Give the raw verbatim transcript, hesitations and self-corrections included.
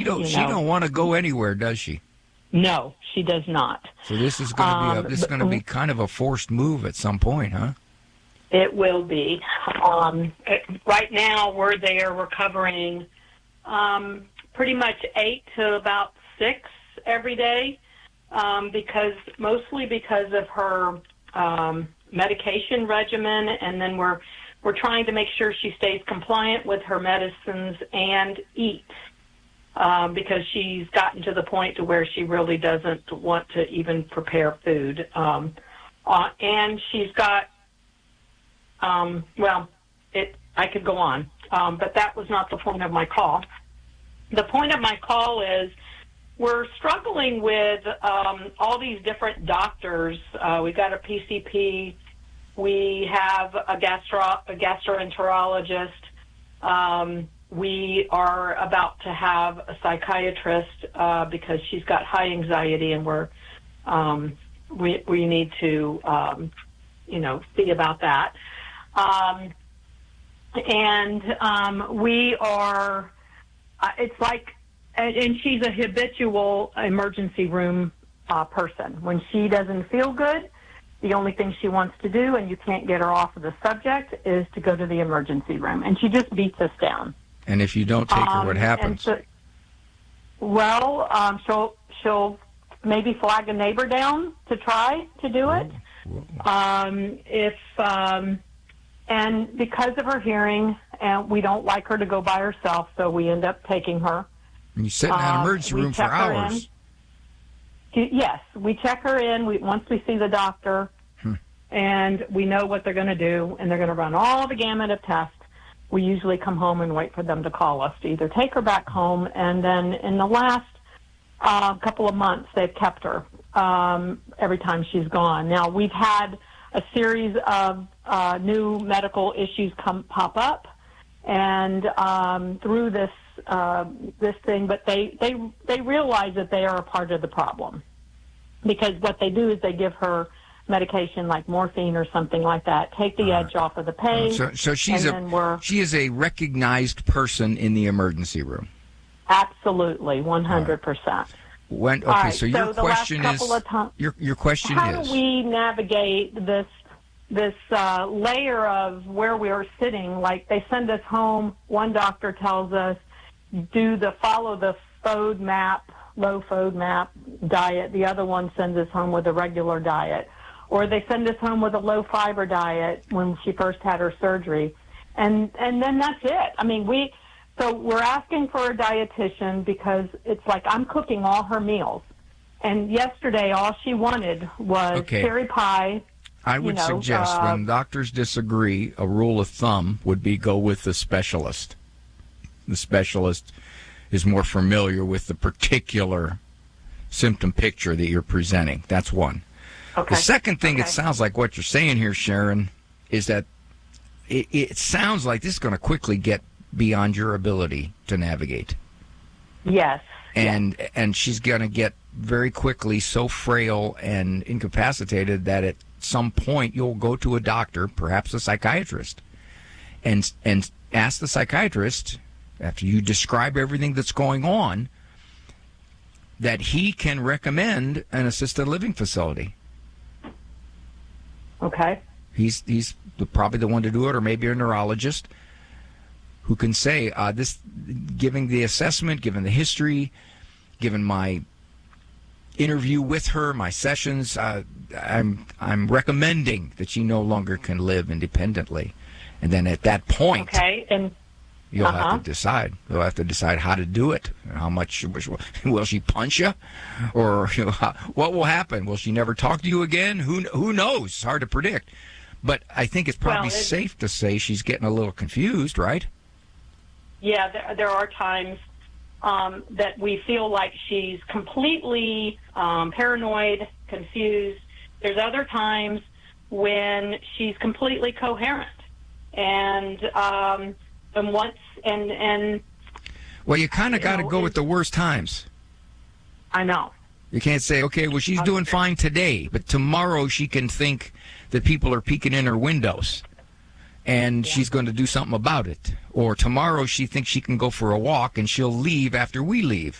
don't. You She know, don't want to go anywhere, does she? No, she does not. So this is going to be a, Um, this is going to be kind of a forced move at some point, huh? It will be. Um, it, right now, we're there. We're covering um, pretty much eight to about six every day, um, because mostly because of her um, medication regimen, and then we're we're trying to make sure she stays compliant with her medicines and eats, um, because she's gotten to the point to where she really doesn't want to even prepare food, um, uh, and she's got. Um, well, it, I could go on, um, but that was not the point of my call. The point of my call is we're struggling with um, all these different doctors. Uh, we've got a P C P. We have a, gastro, a gastroenterologist. Um, we are about to have a psychiatrist uh, because she's got high anxiety, and we're um, we we need to um, you know see about that. Um, and um, we are, uh, it's like, and, and she's a habitual emergency room uh, person. When she doesn't feel good, the only thing she wants to do, and you can't get her off of the subject, is to go to the emergency room. And she just beats us down. And if you don't take her, what Um, happens? and so, well, um, she'll, she'll maybe flag a neighbor down to try to do it. Um, if... Um, And because of her hearing, and we don't like her to go by herself, so we end up taking her. And you sit in that Um, emergency we room for check her hours. in. Yes, we check her in we, once we see the doctor, Hmm. and we know what they're going to do, and they're going to run all the gamut of tests. We usually come home and wait for them to call us to either take her back home, and then in the last uh, couple of months, they've kept her um, every time she's gone. Now, we've had a series of uh, new medical issues come pop up, and um, through this uh, this thing, but they, they they realize that they are a part of the problem, because what they do is they give her medication like morphine or something like that, take the Uh, edge off of the pain. So, so she's and a then we're, she is a recognized person in the emergency room. absolutely one hundred percent. When okay, All right, so your so the question last is couple of times, your your question how is do we navigate this this uh, layer of where we are sitting? Like, they send us home. One doctor tells us do the follow the FODMAP, low FODMAP diet. The other one sends us home with a regular diet, or they send us home with a low fiber diet when she first had her surgery, and and then that's it. I mean, we. So we're asking for a dietitian because it's like I'm cooking all her meals. And yesterday, all she wanted was Okay. cherry pie. I would you know, suggest uh, when doctors disagree, a rule of thumb would be go with the specialist. The specialist is more familiar with the particular symptom picture that you're presenting. That's one. Okay. The second thing, Okay. it sounds like what you're saying here, Sharon, is that it, it sounds like this is going to quickly get beyond your ability to navigate. Yes. And yes. and she's going to get very quickly so frail and incapacitated that at some point you'll go to a doctor, perhaps a psychiatrist, and and ask the psychiatrist, after you describe everything that's going on, that he can recommend an assisted living facility. Okay. He's he's the, probably the one to do it, or maybe a neurologist who can say, uh, this, given the assessment, given the history, given my interview with her, my sessions, uh, I'm I'm recommending that she no longer can live independently. And then at that point, okay, and you'll uh-huh. have to decide. You'll have to decide how to do it. How much will she punch you, or you know, how, what will happen? Will she never talk to you again? Who who knows? It's hard to predict. But I think it's probably well, it, safe to say she's getting a little confused, right? Yeah, there, there are times um, that we feel like she's completely um, paranoid, confused. There's other times when she's completely coherent, and um, and once and and. Well, you kind of got to know, go with the worst times. I know. You can't say, okay, well, she's doing fine today, but tomorrow she can think that people are peeking in her windows, and yeah. she's going to do something about it. Or tomorrow she thinks she can go for a walk, and she'll leave after we leave.